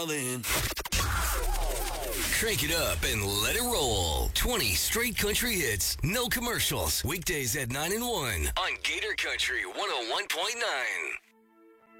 in. Crank it up and let it roll. 20 straight country hits, no commercials. Weekdays at 9 and 1 on Gator Country 101.9.